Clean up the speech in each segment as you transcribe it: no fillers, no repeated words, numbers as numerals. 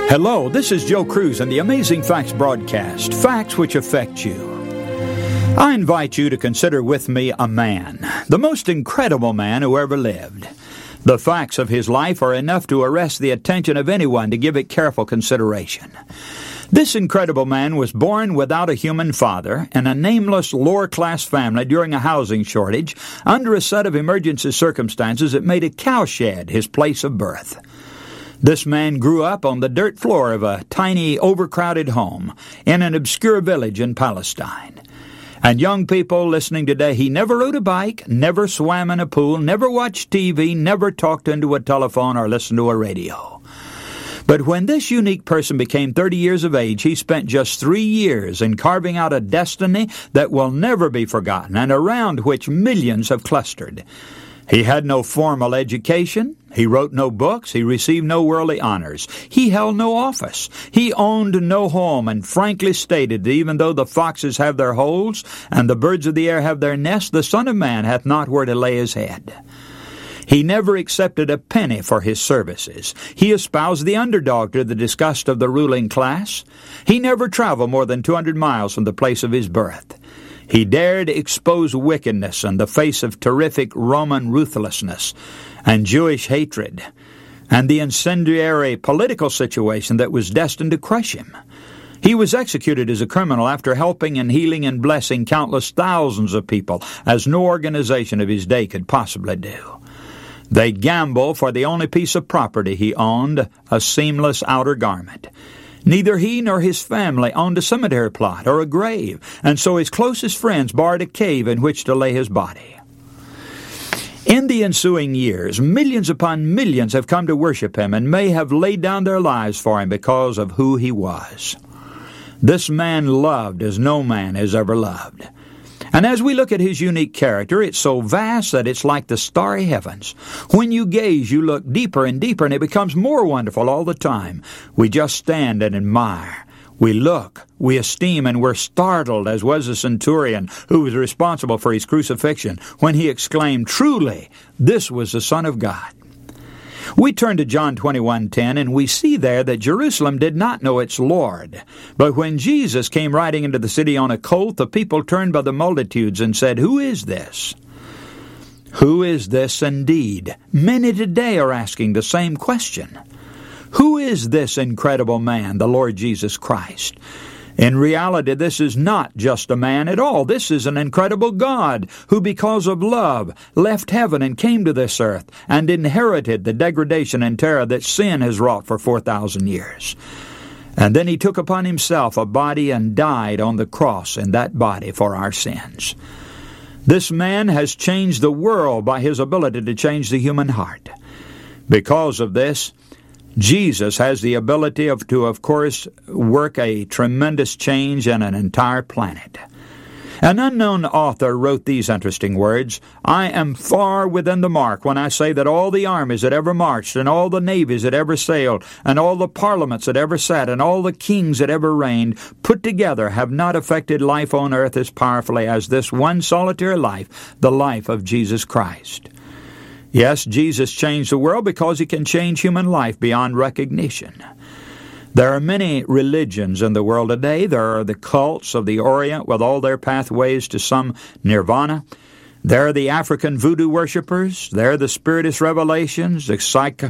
Hello, this is Joe Cruz and the Amazing Facts broadcast, facts which affect you. I invite you to consider with me a man, the most incredible man who ever lived. The facts of his life are enough to arrest the attention of anyone to give it careful consideration. This incredible man was born without a human father in a nameless lower-class family during a housing shortage under a set of emergency circumstances that made a cowshed his place of birth. This man grew up on the dirt floor of a tiny, overcrowded home in an obscure village in Palestine. And young people listening today, he never rode a bike, never swam in a pool, never watched TV, never talked into a telephone or listened to a radio. But when this unique person became 30 years of age, he spent just 3 years in carving out a destiny that will never be forgotten and around which millions have clustered. He had no formal education. He wrote no books. He received no worldly honors. He held no office. He owned no home and frankly stated that even though the foxes have their holes and the birds of the air have their nests, the Son of Man hath not where to lay his head. He never accepted a penny for his services. He espoused the underdog to the disgust of the ruling class. He never traveled more than 200 miles from the place of his birth. He dared expose wickedness in the face of terrific Roman ruthlessness and Jewish hatred and the incendiary political situation that was destined to crush him. He was executed as a criminal after helping and healing and blessing countless thousands of people, as no organization of his day could possibly do. They gambled for the only piece of property he owned, a seamless outer garment. Neither he nor his family owned a cemetery plot or a grave, and so his closest friends borrowed a cave in which to lay his body. In the ensuing years, millions upon millions have come to worship him and may have laid down their lives for him because of who he was. This man loved as no man has ever loved. And as we look at his unique character, it's so vast that it's like the starry heavens. When you gaze, you look deeper and deeper, and it becomes more wonderful all the time. We just stand and admire. We look, we esteem, and we're startled, as was the centurion who was responsible for his crucifixion, when he exclaimed, "Truly, this was the Son of God." We turn to John 21:10, and we see there that Jerusalem did not know its Lord. But when Jesus came riding into the city on a colt, the people turned by the multitudes and said, "Who is this?" Who is this indeed? Many today are asking the same question. Who is this incredible man, the Lord Jesus Christ? In reality, this is not just a man at all. This is an incredible God who, because of love, left heaven and came to this earth and inherited the degradation and terror that sin has wrought for 4,000 years. And then he took upon himself a body and died on the cross in that body for our sins. This man has changed the world by his ability to change the human heart. Because of this, Jesus has the ability to, of course, work a tremendous change in an entire planet. An unknown author wrote these interesting words, "I am far within the mark when I say that all the armies that ever marched, and all the navies that ever sailed, and all the parliaments that ever sat, and all the kings that ever reigned, put together have not affected life on earth as powerfully as this one solitary life, the life of Jesus Christ." Yes, Jesus changed the world because he can change human life beyond recognition. There are many religions in the world today. There are the cults of the Orient with all their pathways to some nirvana. There are the African voodoo worshippers. There are the spiritist revelations, the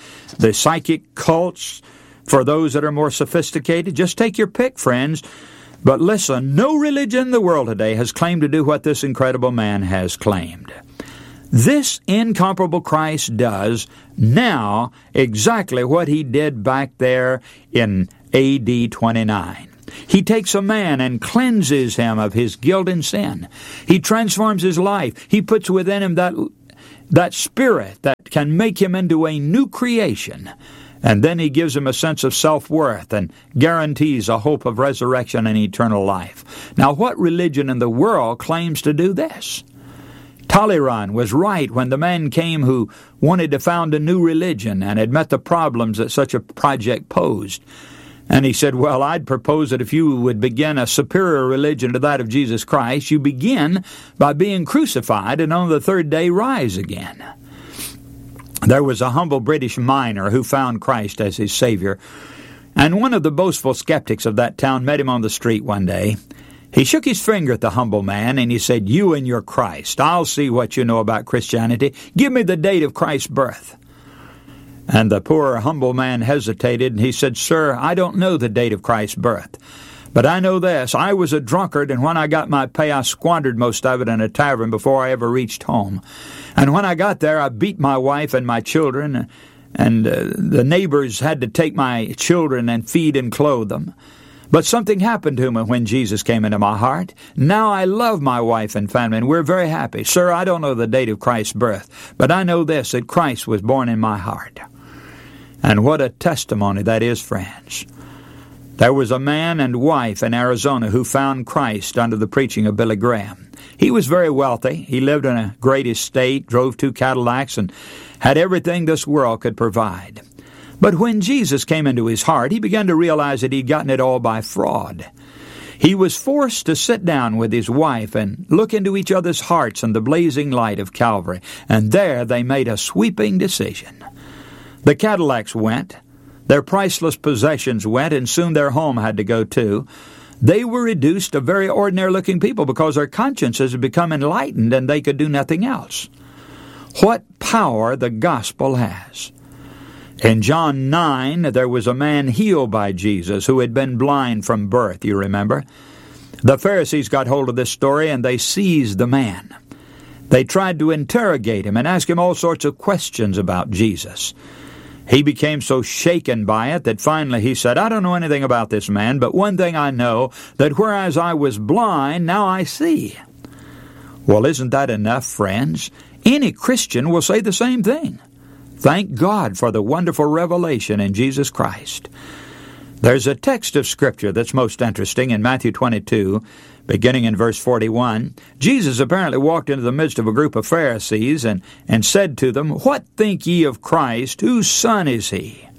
psychic cults for those that are more sophisticated. Just take your pick, friends. But listen, no religion in the world today has claimed to do what this incredible man has claimed. This incomparable Christ does now exactly what he did back there in AD 29. He takes a man and cleanses him of his guilt and sin. He transforms his life. He puts within him that spirit that can make him into a new creation. And then he gives him a sense of self-worth and guarantees a hope of resurrection and eternal life. Now, what religion in the world claims to do this? Talleyrand was right when the man came who wanted to found a new religion and had met the problems that such a project posed. And he said, well, I'd propose that if you would begin a superior religion to that of Jesus Christ, you begin by being crucified and on the third day rise again. There was a humble British miner who found Christ as his Savior, And one of the boastful skeptics of that town met him on the street one day. He shook his finger at the humble man, and he said, "You and your Christ. I'll see what you know about Christianity. Give me the date of Christ's birth." And the poor, humble man hesitated, and he said, "Sir, I don't know the date of Christ's birth. But I know this, I was a drunkard, and when I got my pay, I squandered most of it in a tavern before I ever reached home. And when I got there, I beat my wife and my children, and the neighbors had to take my children and feed and clothe them. But something happened to me when Jesus came into my heart. Now I love my wife and family, and we're very happy. Sir, I don't know the date of Christ's birth, but I know this, that Christ was born in my heart." And what a testimony that is, friends. There was a man and wife in Arizona who found Christ under the preaching of Billy Graham. He was very wealthy. He lived in a great estate, drove 2 Cadillacs, and had everything this world could provide. But when Jesus came into his heart, he began to realize that he'd gotten it all by fraud. He was forced to sit down with his wife and look into each other's hearts in the blazing light of Calvary, and there they made a sweeping decision. The Cadillacs went, their priceless possessions went, and soon their home had to go too. They were reduced to very ordinary-looking people because their consciences had become enlightened and they could do nothing else. What power the gospel has! In John 9, there was a man healed by Jesus who had been blind from birth, you remember. The Pharisees got hold of this story and they seized the man. They tried to interrogate him and ask him all sorts of questions about Jesus. He became so shaken by it that finally he said, "I don't know anything about this man, but one thing I know, that whereas I was blind, now I see." Well, isn't that enough, friends? Any Christian will say the same thing. Thank God for the wonderful revelation in Jesus Christ. There's a text of Scripture that's most interesting in Matthew 22, beginning in verse 41. Jesus apparently walked into the midst of a group of Pharisees and said to them, "What think ye of Christ? Whose son is he?"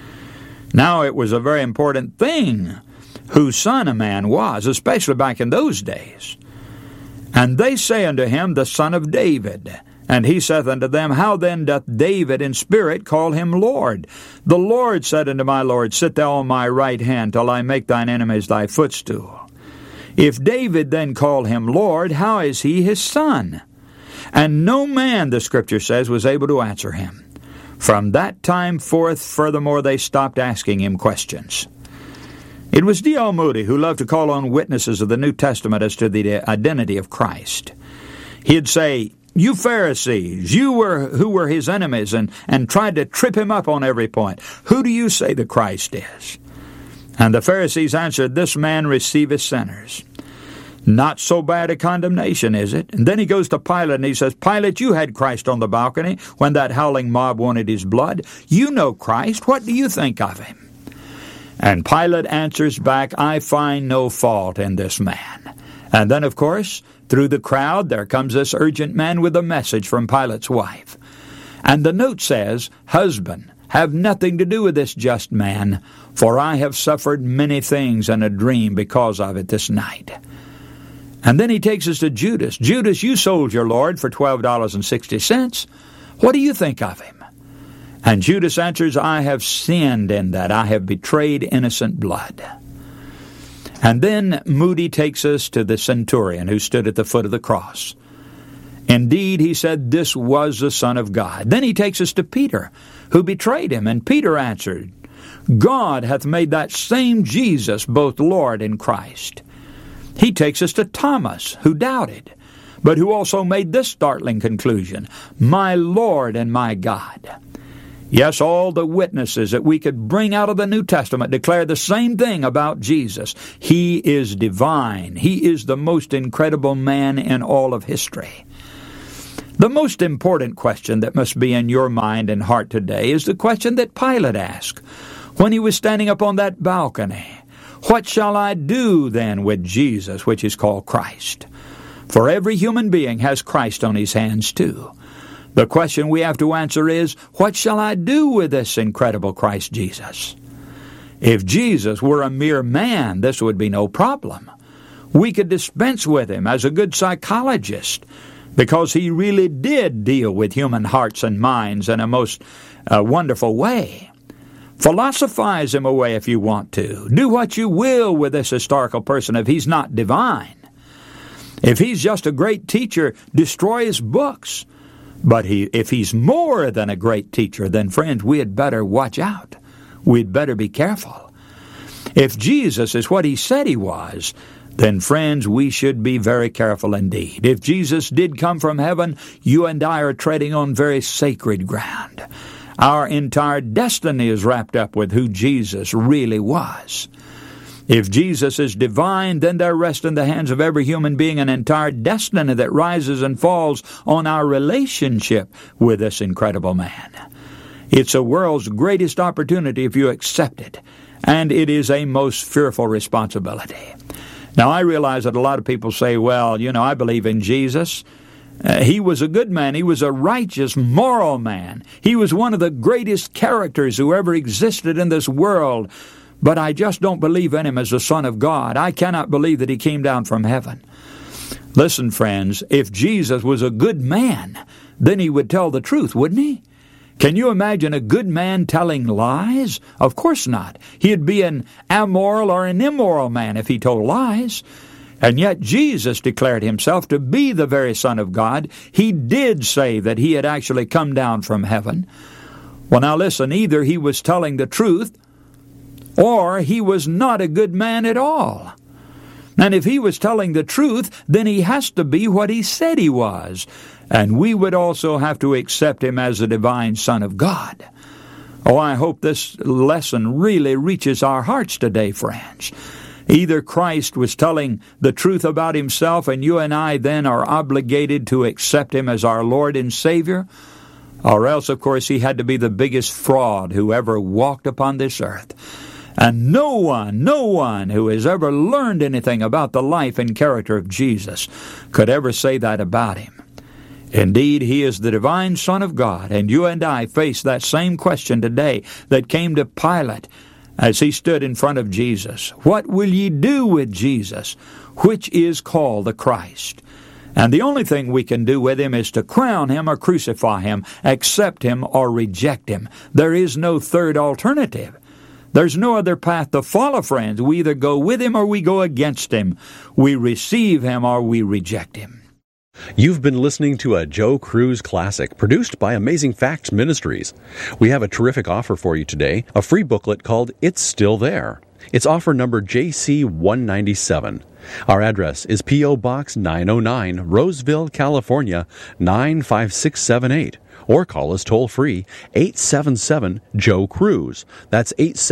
Now it was a very important thing whose son a man was, especially back in those days. And they say unto him, "The son of David." And he saith unto them, "How then doth David in spirit call him Lord? The Lord said unto my Lord, Sit thou on my right hand, till I make thine enemies thy footstool. If David then call him Lord, how is he his son?" And no man, the Scripture says, was able to answer him. From that time forth, furthermore, they stopped asking him questions. It was D.L. Moody who loved to call on witnesses of the New Testament as to the identity of Christ. He'd say, "You Pharisees, who were his enemies and tried to trip him up on every point, who do you say the Christ is?" And the Pharisees answered, "This man receiveth sinners." Not so bad a condemnation, is it? And then he goes to Pilate and he says, "Pilate, you had Christ on the balcony when that howling mob wanted his blood. You know Christ. What do you think of him?" And Pilate answers back, "I find no fault in this man." And then, of course, through the crowd, there comes this urgent man with a message from Pilate's wife. And the note says, "Husband, have nothing to do with this just man, for I have suffered many things in a dream because of it this night." And then he takes us to Judas. "Judas, you sold your Lord for $12.60. What do you think of him?" And Judas answers, "I have sinned in that I have betrayed innocent blood." And then Moody takes us to the centurion who stood at the foot of the cross. Indeed, he said, this was the Son of God. Then he takes us to Peter, who betrayed him, and Peter answered, "God hath made that same Jesus both Lord and Christ." He takes us to Thomas, who doubted, but who also made this startling conclusion, "My Lord and my God." Yes, all the witnesses that we could bring out of the New Testament declare the same thing about Jesus. He is divine. He is the most incredible man in all of history. The most important question that must be in your mind and heart today is the question that Pilate asked when he was standing up on that balcony. What shall I do then with Jesus, which is called Christ? For every human being has Christ on his hands too. The question we have to answer is, what shall I do with this incredible Christ Jesus? If Jesus were a mere man, this would be no problem. We could dispense with him as a good psychologist because he really did deal with human hearts and minds in a most wonderful way. Philosophize him away if you want to. Do what you will with this historical person if he's not divine. If he's just a great teacher, destroy his books. But if he's more than a great teacher, then friends, we had better watch out. We'd better be careful. If Jesus is what he said he was, then friends, we should be very careful indeed. If Jesus did come from heaven, you and I are treading on very sacred ground. Our entire destiny is wrapped up with who Jesus really was. If Jesus is divine, then there rests in the hands of every human being an entire destiny that rises and falls on our relationship with this incredible man. It's a world's greatest opportunity if you accept it, and it is a most fearful responsibility. Now, I realize that a lot of people say, well, I believe in Jesus. He was a good man. He was a righteous, moral man. He was one of the greatest characters who ever existed in this world. But I just don't believe in him as the Son of God. I cannot believe that he came down from heaven. Listen, friends, if Jesus was a good man, then he would tell the truth, wouldn't he? Can you imagine a good man telling lies? Of course not. He'd be an amoral or an immoral man if he told lies. And yet Jesus declared himself to be the very Son of God. He did say that he had actually come down from heaven. Well, now listen, either he was telling the truth or he was not a good man at all. And if he was telling the truth, then he has to be what he said he was. And we would also have to accept him as the divine Son of God. Oh, I hope this lesson really reaches our hearts today, friends. Either Christ was telling the truth about himself, and you and I then are obligated to accept him as our Lord and Savior, or else, of course, he had to be the biggest fraud who ever walked upon this earth. And no one who has ever learned anything about the life and character of Jesus could ever say that about him. Indeed, he is the divine Son of God, and you and I face that same question today that came to Pilate as he stood in front of Jesus. What will ye do with Jesus, which is called the Christ? And the only thing we can do with him is to crown him or crucify him, accept him or reject him. There is no third alternative. There's no other path to follow, friends. We either go with him or we go against him. We receive him or we reject him. You've been listening to a Joe Cruz Classic produced by Amazing Facts Ministries. We have a terrific offer for you today, a free booklet called It's Still There. It's offer number JC197. Our address is P.O. Box 909, Roseville, California, 95678. Or call us toll-free, 877-JOE-CRUISE. That's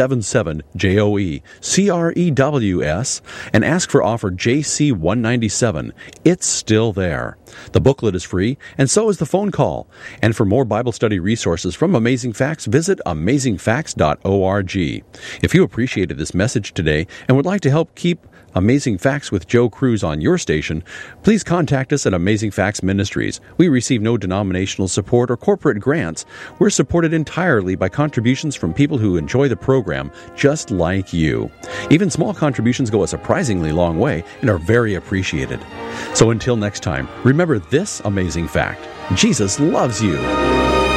877-JOE-CREWS, and ask for offer JC197. It's still there. The booklet is free, and so is the phone call. And for more Bible study resources from Amazing Facts, visit amazingfacts.org. If you appreciated this message today and would like to help keep Amazing Facts with Joe Cruz on your station, please contact us at Amazing Facts Ministries. We receive no denominational support or corporate grants. We're supported entirely by contributions from people who enjoy the program, just like you. Even small contributions go a surprisingly long way and are very appreciated. So until next time, remember this amazing fact: Jesus loves you.